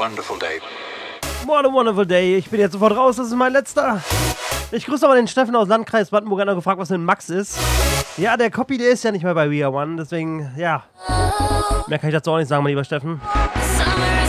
wonderful day. What a wonderful day. Ich bin jetzt sofort raus, das ist mein letzter. Ich grüße aber den Steffen aus Landkreis Brandenburg, hat noch gefragt, was denn Max ist. Ja, der Copy, der ist ja nicht mehr bei We Are One, deswegen, ja. Mehr kann ich dazu auch nicht sagen, mein lieber Steffen. Summer